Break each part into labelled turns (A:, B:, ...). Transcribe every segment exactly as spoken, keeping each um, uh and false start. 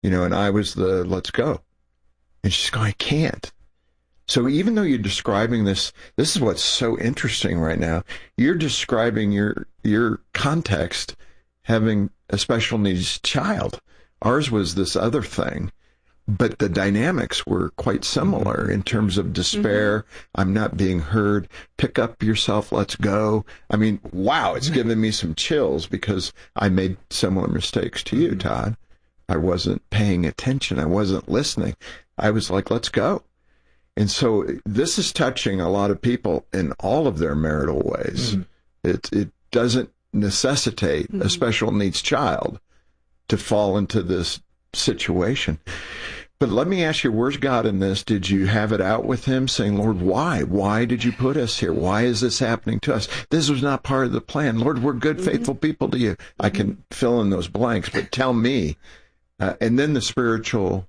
A: you know, and I was the, let's go. And she's going, I can't. So even though you're describing this, this is what's so interesting right now. You're describing your your context having a special needs child. Ours was this other thing, but the dynamics were quite similar in terms of despair. Mm-hmm. I'm not being heard. Pick up yourself. Let's go. I mean, wow, it's given me some chills because I made similar mistakes to you, Todd. I wasn't paying attention. I wasn't listening. I was like, let's go. And so this is touching a lot of people in all of their marital ways. Mm-hmm. It it doesn't necessitate mm-hmm. a special needs child to fall into this situation. But let me ask you, where's God in this? Did you have it out with him saying, Lord, why? Why did you put us here? Why is this happening to us? This was not part of the plan. Lord, we're good, mm-hmm. faithful people to you. Mm-hmm. I can fill in those blanks, but tell me. Uh, and then the spiritual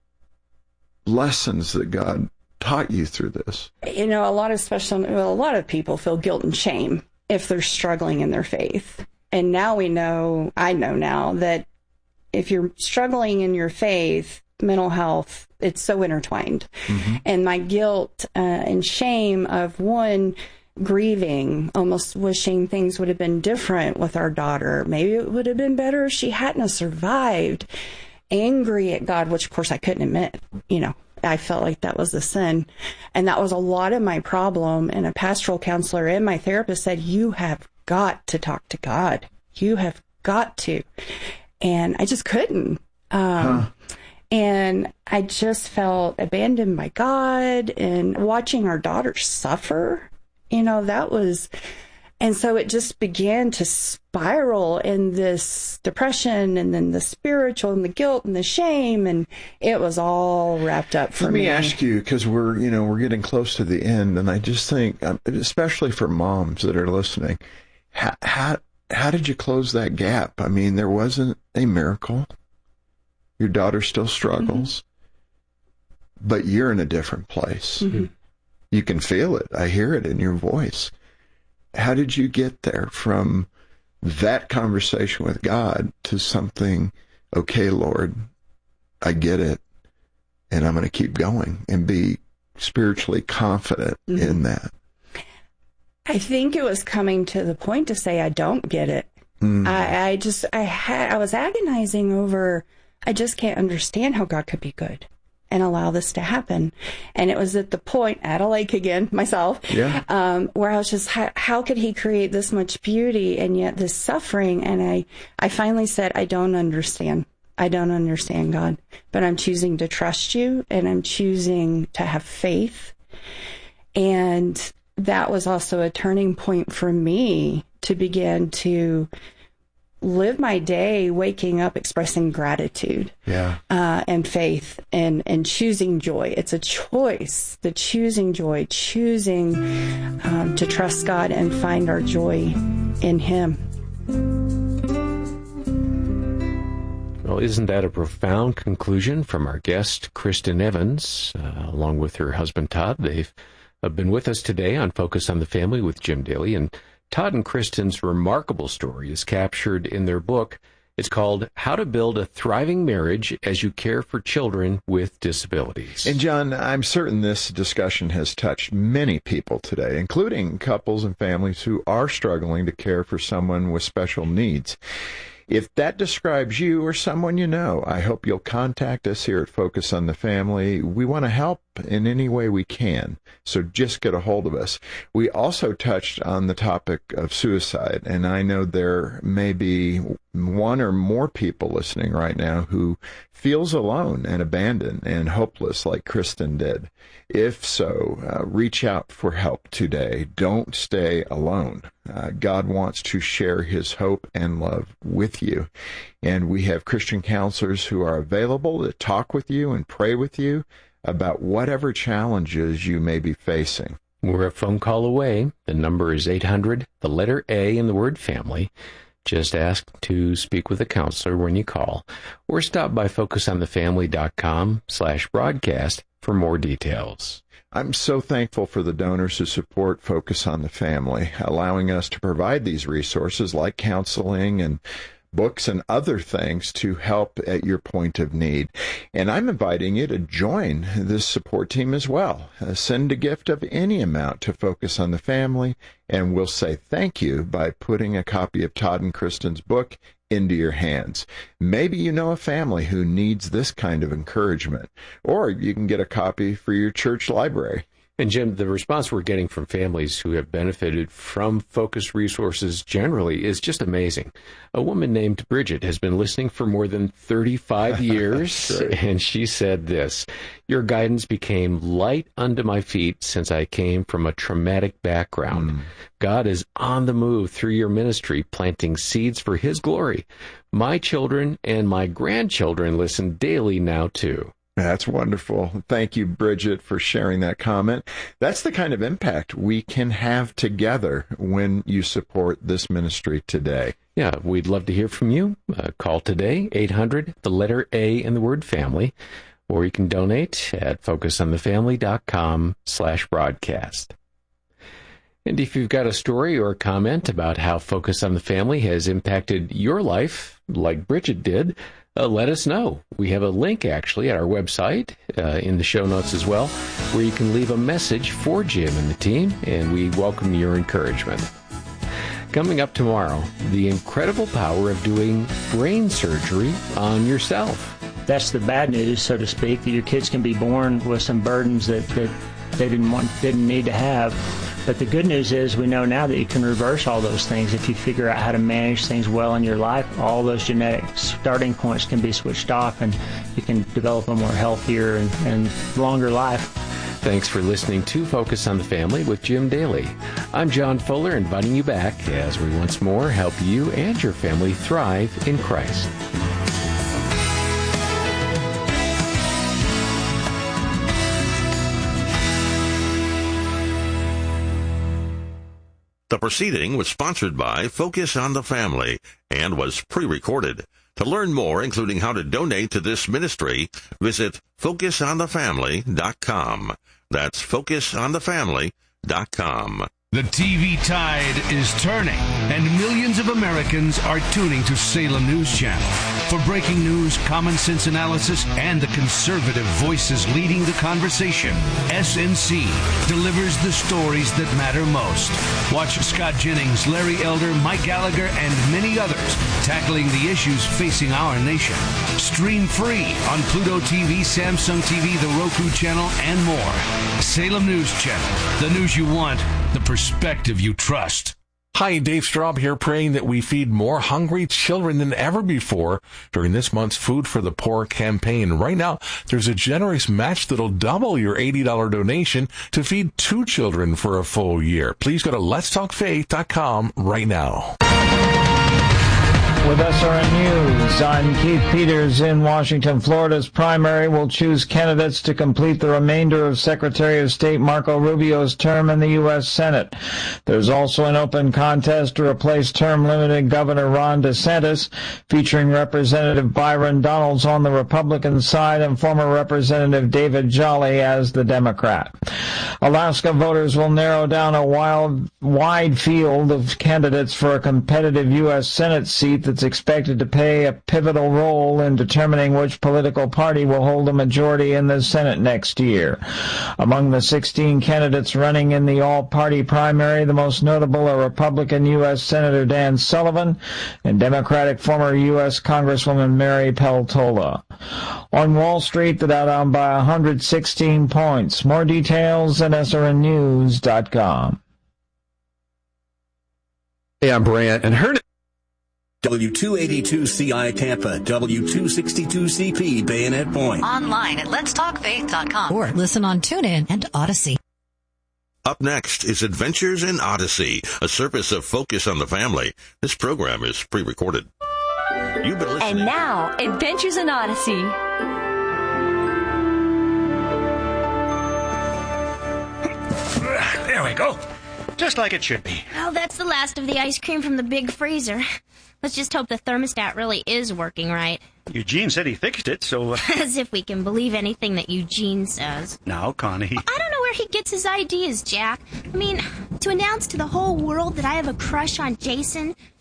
A: lessons that God taught you through this.
B: You know, a lot of special, well, a lot of people feel guilt and shame if they're struggling in their faith. And now we know, I know now, that if you're struggling in your faith, mental health, it's so intertwined. Mm-hmm. And my guilt uh, and shame of one, grieving, almost wishing things would have been different with our daughter. Maybe it would have been better if she hadn't have survived. Angry at God, which of course I couldn't admit, you know, I felt like that was a sin. And that was a lot of my problem. And a pastoral counselor and my therapist said, you have got to talk to God. You have got to. And I just couldn't. Um, huh. And I just felt abandoned by God, and watching our daughter suffer, you know, that was, and so it just began to spiral in this depression, and then the spiritual and the guilt and the shame, and it was all wrapped up for me.
A: Let me ask you, because we're, you know, we're getting close to the end, and I just think, especially for moms that are listening, how, how, how did you close that gap? I mean, there wasn't a miracle. Your daughter still struggles, mm-hmm. but you're in a different place. Mm-hmm. You can feel it. I hear it in your voice. How did you get there from that conversation with God to something, okay, Lord, I get it, and I'm going to keep going and be spiritually confident mm-hmm. in that?
B: I think it was coming to the point to say, I don't get it. Mm. I, I just, I had, I was agonizing over, I just can't understand how God could be good and allow this to happen. And it was at the point, at a lake again, myself, yeah. um, where I was just, how, how could he create this much beauty and yet this suffering? And I, I finally said, I don't understand. I don't understand, God, but I'm choosing to trust you, and I'm choosing to have faith. And that was also a turning point for me to begin to live my day waking up expressing gratitude yeah. uh, and faith and, and choosing joy. It's a choice, the choosing joy, choosing um, to trust God and find our joy in him.
C: Well, isn't that a profound conclusion from our guest, Kristen Evans, uh, along with her husband, Todd? They've uh, been with us today on Focus on the Family with Jim Daly, and Todd and Kristen's remarkable story is captured in their book. It's called How to Build a Thriving Marriage as You Care for Children with Disabilities.
A: And John, I'm certain this discussion has touched many people today, including couples and families who are struggling to care for someone with special needs. If that describes you or someone you know, I hope you'll contact us here at Focus on the Family. We want to help in any way we can, so just get a hold of us. We also touched on the topic of suicide, and I know there may be one or more people listening right now who feels alone and abandoned and hopeless like Kristen did. If so, uh, reach out for help today. Don't stay alone. Uh, God wants to share his hope and love with you. And we have Christian counselors who are available to talk with you and pray with you about whatever challenges you may be facing.
C: We're a phone call away. The number is eight hundred, the letter A in the word family. Just ask to speak with a counselor when you call, or stop by focusonthefamily.com slash broadcast for more details.
A: I'm so thankful for the donors who support Focus on the Family, allowing us to provide these resources like counseling and books and other things to help at your point of need. And I'm inviting you to join this support team as well. Uh, send a gift of any amount to Focus on the Family, and we'll say thank you by putting a copy of Todd and Kristen's book into your hands. Maybe you know a family who needs this kind of encouragement, or you can get a copy for your church library.
C: And Jim, the response we're getting from families who have benefited from Focus resources generally is just amazing. A woman named Bridget has been listening for more than thirty-five years, and she said this: "Your guidance became light unto my feet since I came from a traumatic background. Mm. God is on the move through your ministry, planting seeds for His glory. My children and my grandchildren listen daily now, too."
A: That's wonderful. Thank you, Bridget, for sharing that comment. That's the kind of impact we can have together when you support this ministry today.
C: Yeah, we'd love to hear from you. Uh, call today, eight hundred, the letter A in the word family, or you can donate at focusonthefamily.com slash broadcast. And if you've got a story or a comment about how Focus on the Family has impacted your life, like Bridget did, Uh, let us know. We have a link, actually, at our website, uh, in the show notes as well, where you can leave a message for Jim and the team, and we welcome your encouragement. Coming up tomorrow, the incredible power of doing brain surgery on yourself.
D: That's the bad news, so to speak, that your kids can be born with some burdens that, that they didn't want, didn't need to have. But the good news is we know now that you can reverse all those things. If you figure out how to manage things well in your life, all those genetic starting points can be switched off, and you can develop a more healthier and, and longer life.
C: Thanks for listening to Focus on the Family with Jim Daly. I'm John Fuller, inviting you back as we once more help you and your family thrive in Christ.
E: The proceeding was sponsored by Focus on the Family and was pre-recorded. To learn more, including how to donate to this ministry, visit focus on the family dot com. That's focus on the family dot com.
F: The T V tide is turning, and millions of Americans are tuning to Salem News Channel. For breaking news, common sense analysis, and the conservative voices leading the conversation, S N C delivers the stories that matter most. Watch Scott Jennings, Larry Elder, Mike Gallagher, and many others tackling the issues facing our nation. Stream free on Pluto T V, Samsung T V, the Roku channel, and more. Salem News Channel, the news you want, the perspective you trust.
G: Hi, Dave Straub here, praying that we feed more hungry children than ever before during this month's Food for the Poor campaign. Right now, there's a generous match that'll double your eighty dollars donation to feed two children for a full year. Please go to lets talk faith dot com right now.
H: With S R N News, I'm Keith Peters. In Washington, Florida's primary will choose candidates to complete the remainder of Secretary of State Marco Rubio's term in the U S Senate. There's also an open contest to replace term-limited Governor Ron DeSantis, featuring Representative Byron Donalds on the Republican side and former Representative David Jolly as the Democrat. Alaska voters will narrow down a wild, wide field of candidates for a competitive U S Senate seat that's expected to play a pivotal role in determining which political party will hold a majority in the Senate next year. Among the sixteen candidates running in the all-party primary, the most notable are Republican U S Senator Dan Sullivan and Democratic former U S Congresswoman Mary Peltola. On Wall Street, the Dow down by one hundred sixteen points. More details at S R N news dot com.
I: Hey, I'm Brant, and her
J: W two eighty-two C I Tampa, W two sixty-two C P Bayonet Point.
K: Online at lets talk faith dot com or listen on TuneIn and Odyssey.
E: Up next is Adventures in Odyssey, a service of Focus on the Family. This program is pre-recorded. You've been listening.
L: And now, Adventures in Odyssey.
M: There we go. Just like it should be.
N: Well, that's the last of the ice cream from the big freezer. Let's just hope the thermostat really is working right.
M: Eugene said he fixed it, so... Uh...
N: As if we can believe anything that Eugene says.
M: Now, Connie...
N: I don't know where he gets his ideas, Jack. I mean, to announce to the whole world that I have a crush on Jason,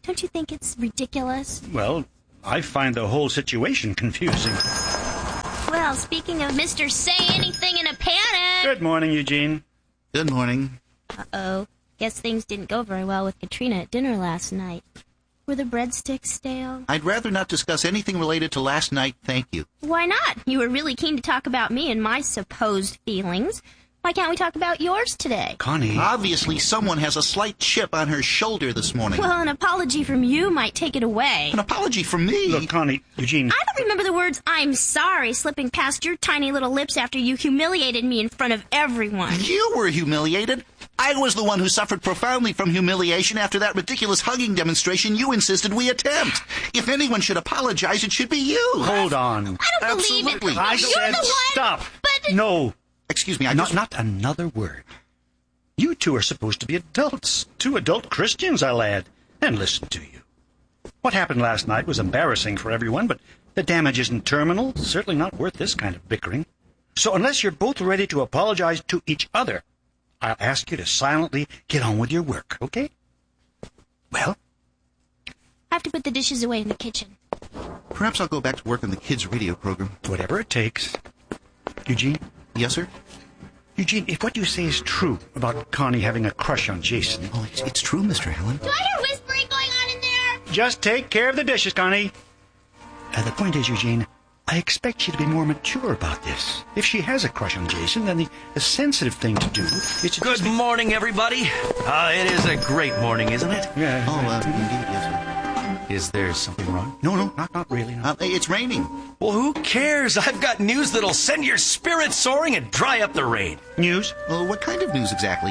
N: Don't you think it's ridiculous?
M: Well, I find the whole situation confusing.
N: Well, speaking of Mister Say Anything in a Panic...
M: Good morning, Eugene.
O: Good morning.
N: Uh-oh. Guess things didn't go very well with Katrina at dinner last night. Were the breadsticks stale?
O: I'd rather not discuss anything related to last night, thank you.
N: Why not? You were really keen to talk about me and my supposed feelings. Why can't we talk about yours today?
M: Connie.
O: Obviously, someone has a slight chip on her shoulder this morning.
N: Well, an apology from you might take it away.
O: An apology from me?
M: Look, Connie, Eugene...
N: I don't remember the words, "I'm sorry," slipping past your tiny little lips after you humiliated me in front of everyone.
O: You were humiliated. I was the one who suffered profoundly from humiliation after that ridiculous hugging demonstration you insisted we attempt. If anyone should apologize, it should be you.
M: Hold on.
N: I don't believe it.
O: Absolutely.
M: I
N: You're
M: said
N: the one,
M: stop.
N: But...
M: No.
O: Excuse me, I
M: not,
O: just...
M: not another word. You two are supposed to be adults. Two adult Christians, I'll add. And listen to you. What happened last night was embarrassing for everyone, but the damage isn't terminal. Certainly not worth this kind of bickering. So unless you're both ready to apologize to each other, I'll ask you to silently get on with your work, okay? Well?
N: I have to put the dishes away in the kitchen.
O: Perhaps I'll go back to work on the kids' radio program.
M: Whatever it takes. Eugene?
O: Yes, sir?
M: Eugene, if what you say is true about Connie having a crush on Jason...
O: Oh, it's, it's true, Mister Allen.
N: Do I hear whispering going on in there?
M: Just take care of the dishes, Connie. Uh, the point is, Eugene, I expect you to be more mature about this. If she has a crush on Jason, then the, the sensitive thing to do is to...
P: Good morning, everybody. Uh, it is a great morning, isn't it?
M: Yeah.
O: Oh, uh, indeed, yes, sir.
P: Is there something wrong?
M: No, no, not, not really. No.
O: Uh, it's raining.
P: Well, who cares? I've got news that'll send your spirits soaring and dry up the rain.
M: News?
O: Well, what kind of news exactly?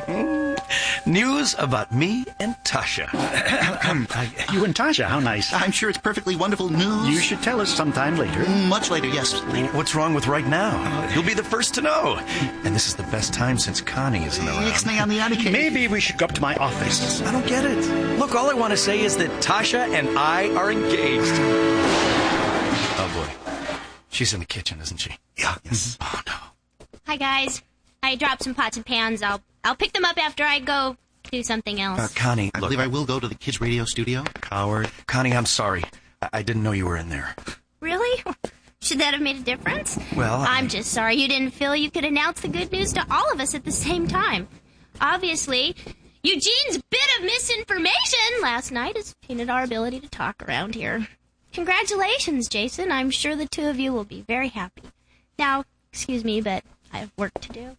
P: News about me and Tasha.
M: uh, you and Tasha, how nice.
O: I'm sure it's perfectly wonderful news.
M: You should tell us sometime later.
O: Much later, yes.
P: What's wrong with right now? You'll be the first to know. And this is the best time since Connie isn't around.
O: Ixnay on the attic.
M: Maybe we should go up to my office.
P: I don't get it. Look, all I want to say is that Tasha and I are engaged. Oh, boy. She's in the kitchen, isn't she?
O: Yeah, yes.
P: Oh, no.
N: Hi, guys. I dropped some pots and pans. I'll I'll pick them up after I go do something else.
P: Uh, Connie,
O: I
P: look,
O: believe I will go to the kids' radio studio.
P: Coward. Connie, I'm sorry. I, I didn't know you were in there.
N: Really? Should that have made a difference?
P: Well, I...
N: I'm just sorry you didn't feel you could announce the good news to all of us at the same time. Obviously, Eugene's bit of misinformation last night has tainted our ability to talk around here. Congratulations, Jason. I'm sure the two of you will be very happy. Now, excuse me, but I have work to do.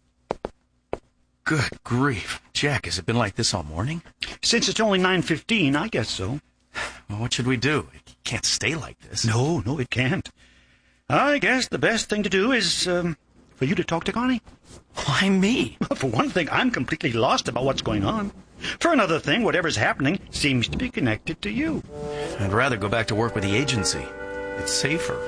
P: Good grief. Jack, has it been like this all morning?
M: Since it's only nine fifteen, I guess so.
P: Well, what should we do? It can't stay like this.
M: No, no, it can't. I guess the best thing to do is um, for you to talk to Connie.
P: Why me?
M: Well, for one thing, I'm completely lost about what's going on. For another thing, whatever's happening seems to be connected to you.
P: I'd rather go back to work with the agency. It's safer.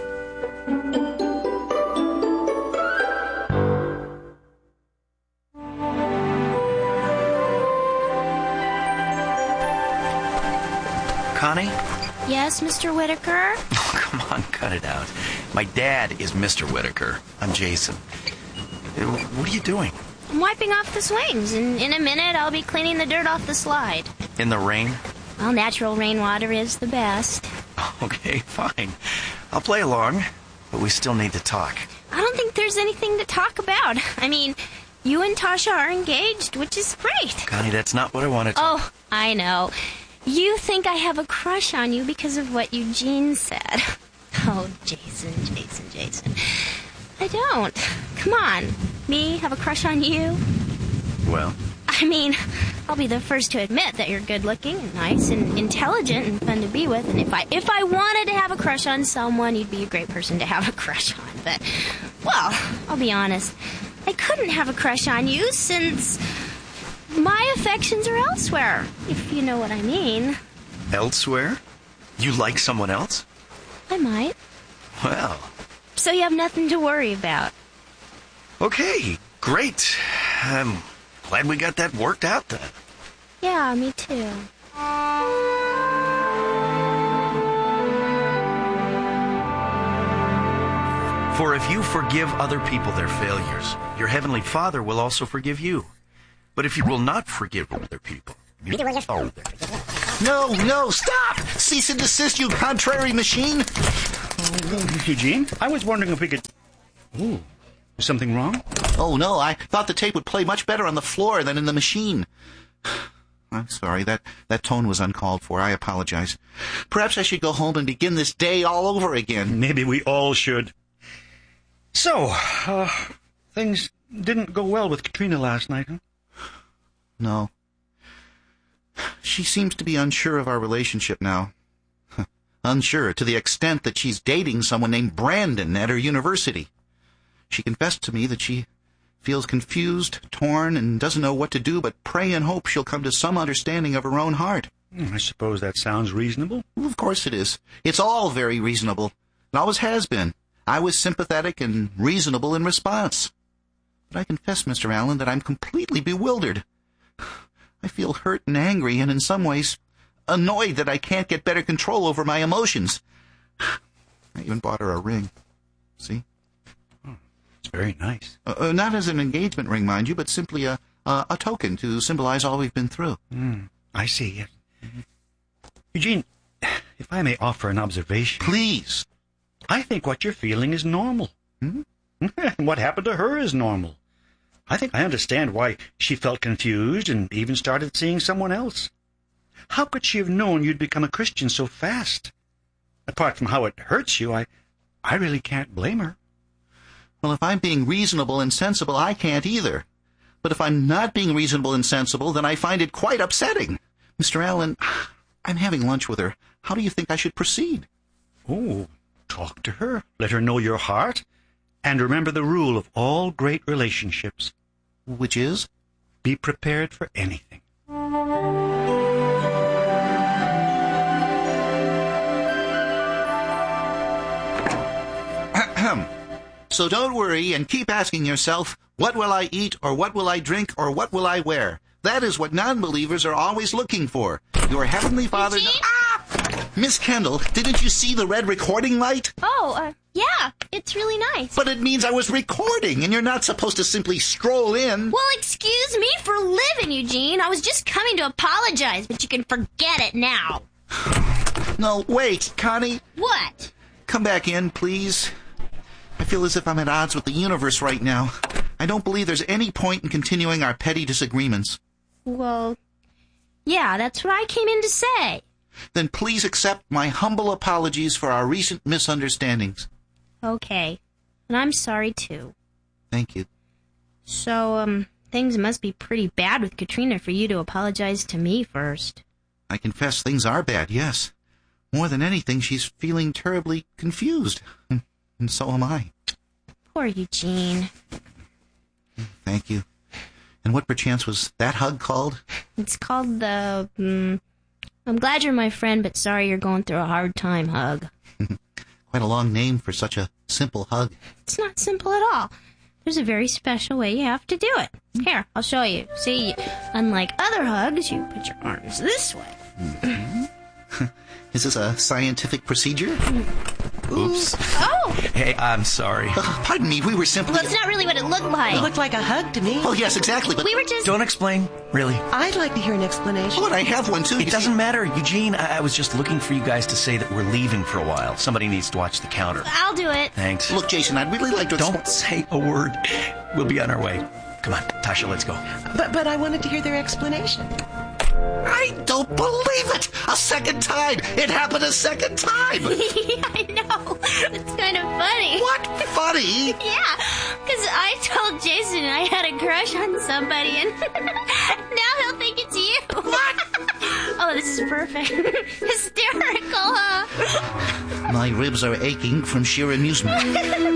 P: Connie?
N: Yes, Mister Whitaker?
P: Oh, come on, cut it out. My dad is Mister Whitaker. I'm Jason. What are you doing?
N: I'm wiping off the swings, and in a minute I'll be cleaning the dirt off the slide.
P: In the rain?
N: Well, natural rainwater is the best.
P: Okay, fine. I'll play along, but we still need to talk.
N: I don't think there's anything to talk about. I mean, you and Tasha are engaged, which is great.
P: Connie, that's not what I wanted to...
N: Oh, I know. You think I have a crush on you because of what Eugene said. Oh, Jason, Jason, Jason. I don't. Come on. Me have a crush on you?
P: Well?
N: I mean, I'll be the first to admit that you're good-looking and nice and intelligent and fun to be with. And if I if I wanted to have a crush on someone, you'd be a great person to have a crush on. But, well, I'll be honest. I couldn't have a crush on you since my affections are elsewhere, if you know what I mean.
P: Elsewhere? You like someone else?
N: I might.
P: Well...
N: So you have nothing to worry about.
P: Okay, great. I'm glad we got that worked out then.
N: Yeah, me too.
P: For if you forgive other people their failures, your heavenly Father will also forgive you. But if you will not forgive other people, you will also forgive them.
O: No, no, stop! Cease and desist, you contrary machine!
M: Eugene, I was wondering if we could... Ooh, is something wrong?
O: Oh, no, I thought the tape would play much better on the floor than in the machine. I'm sorry, that, that tone was uncalled for. I apologize. Perhaps I should go home and begin this day all over again.
M: Maybe we all should. So, uh, things didn't go well with Katrina last night, huh?
O: No. She seems to be unsure of our relationship now. Unsure to the extent that she's dating someone named Brandon at her university. She confessed to me that she feels confused, torn, and doesn't know what to do but pray and hope she'll come to some understanding of her own heart.
M: I suppose that sounds reasonable.
O: Well, of course it is. It's all very reasonable. It always has been. I was sympathetic and reasonable in response. But I confess, Mister Allen, that I'm completely bewildered. I feel hurt and angry, and in some ways annoyed that I can't get better control over my emotions. I even bought her a ring. See?
M: Oh, it's very nice.
O: Uh, uh, not as an engagement ring, mind you, but simply a, uh, a token to symbolize all we've been through.
M: Mm, I see. Yes. Mm-hmm. Eugene, if I may offer an observation.
O: Please.
M: I think what you're feeling is normal.
O: Hmm?
M: What happened to her is normal. I think I understand why she felt confused and even started seeing someone else. How could she have known you'd become a Christian so fast? Apart from how it hurts you, I, I really can't blame her.
O: Well, if I'm being reasonable and sensible, I can't either. But if I'm not being reasonable and sensible, then I find it quite upsetting. Mister Allen, I'm having lunch with her. How do you think I should proceed?
M: Oh, talk to her. Let her know your heart. And remember the rule of all great relationships.
O: Which is?
M: Be prepared for anything.
O: So don't worry and keep asking yourself, what will I eat, or what will I drink, or what will I wear? That is what non-believers are always looking for. Your Heavenly Father... Ah! Miss Kendall, didn't you see the red recording light?
N: Oh, uh, yeah, it's really nice.
O: But it means I was recording, and you're not supposed to simply stroll in.
N: Well, excuse me for living, Eugene. I was just coming to apologize, but you can forget it now.
O: No, wait, Connie.
N: What?
O: Come back in, please. I feel as if I'm at odds with the universe right now. I don't believe there's any point in continuing our petty disagreements.
N: Well, yeah, that's what I came in to say.
O: Then please accept my humble apologies for our recent misunderstandings.
N: Okay. And I'm sorry, too.
O: Thank you.
N: So, um, things must be pretty bad with Katrina for you to apologize to me first.
O: I confess things are bad, yes. More than anything, she's feeling terribly confused. And so am I.
N: Poor Eugene.
O: Thank you. And what perchance was that hug called?
N: It's called the, um, I'm glad you're my friend, but sorry you're going through a hard time hug.
O: Quite a long name for such a simple hug.
N: It's not simple at all. There's a very special way you have to do it. Here, I'll show you. See, unlike other hugs, you put your arms this way.
O: Mm-hmm. Is this a scientific procedure?
P: Oops.
N: Oh!
P: Hey, I'm sorry.
O: Uh, pardon me, we were simply...
N: Well, that's not really what it looked like.
Q: It looked like a hug to me.
O: Oh, yes, exactly, but...
N: We were just...
P: Don't explain, really.
Q: I'd like to hear an explanation.
O: Oh, and I have one, too.
P: It doesn't see... matter, Eugene. I-, I was just looking for you guys to say that we're leaving for a while. Somebody needs to watch the counter.
N: I'll do it.
P: Thanks.
O: Look, Jason, I'd really like to...
P: Don't say a word. We'll be on our way. Come on, Tasha, let's go.
Q: But, but I wanted to hear their explanation.
O: I don't believe it! A second time! It happened a second time!
N: I know. It's kind of funny.
O: What? Funny?
N: Yeah, because I told Jason I had a crush on somebody, and now he'll think it's you.
O: What?
N: Oh, this is perfect. Hysterical, huh?
O: My ribs are aching from sheer amusement.